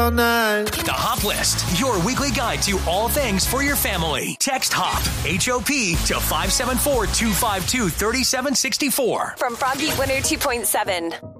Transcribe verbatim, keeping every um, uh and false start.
all night. The Hop List, your weekly guide to all things for your family. Text HOP, H O P, to five seven four, two five two, three seven six four. From Froggy one oh two point seven.